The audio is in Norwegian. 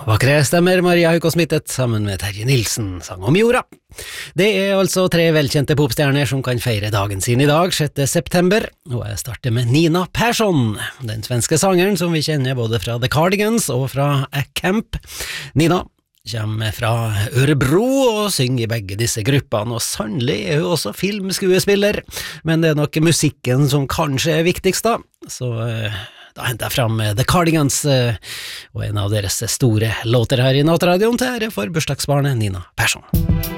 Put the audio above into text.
vakre stemmer Maria Høykås Mittet sammen med Terje Nilsen sang om jorda. Det altså 3 velkjente popstjerner som kan feire dagen sin i dag, 6. september, og jeg starter med Nina Persson, den svenske sangeren som vi kjenner både fra The Cardigans og fra A Camp. Nina kommer fra Örebro og synger i begge disse gruppene, og sannelig hun også filmskuespiller, men det nok musikken som kanskje viktigst da, så da hentet jeg fram The Cardigans og en av deres store låter her i Nattradioen til ære for bursdagsbarnet Nina Persson.